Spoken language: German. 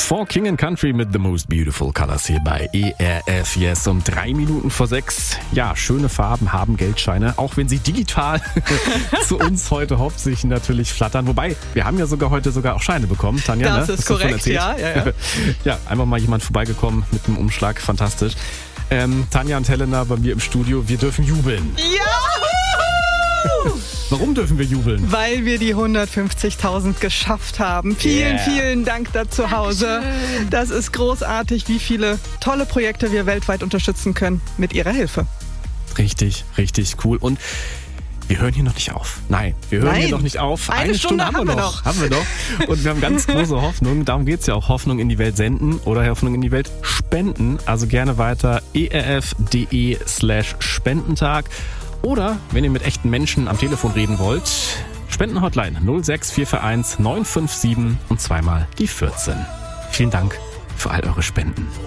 For King and Country mit The Most Beautiful Colors hier bei ERF Yes um 6:03. Ja, schöne Farben haben Geldscheine, auch wenn sie digital zu uns heute hauptsächlich natürlich flattern. Wobei, wir haben ja heute auch Scheine bekommen, Tanja. Das ne? ist korrekt, ja. Ja, einfach mal jemand vorbeigekommen mit einem Umschlag, fantastisch. Tanja und Helena bei mir im Studio, wir dürfen jubeln. Ja! Warum dürfen wir jubeln? Weil wir die 150.000 geschafft haben. Vielen Dank da zu Hause. Das ist großartig, wie viele tolle Projekte wir weltweit unterstützen können mit Ihrer Hilfe. Richtig, richtig cool. Und wir hören hier noch nicht auf. Nein, wir hören hier noch nicht auf. Eine Stunde haben wir noch. Und wir haben ganz große Hoffnung. Darum geht es ja auch. Hoffnung in die Welt senden oder Hoffnung in die Welt spenden. Also gerne weiter erf.de/Spendentag. Oder wenn ihr mit echten Menschen am Telefon reden wollt, Spendenhotline 06441 957 und zweimal die 14. Vielen Dank für all eure Spenden.